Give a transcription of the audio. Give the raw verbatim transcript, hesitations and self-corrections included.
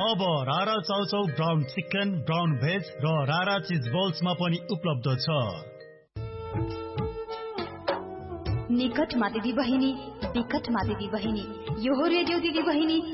अब रारा chow chow brown chicken, brown veg र रारा चिज बल्समा पनि उपलब्ध छ। निकटमा दिदी बहिनी, विकटमा दिदी बहिनी, यो हो रेडियो दिदी बहिनी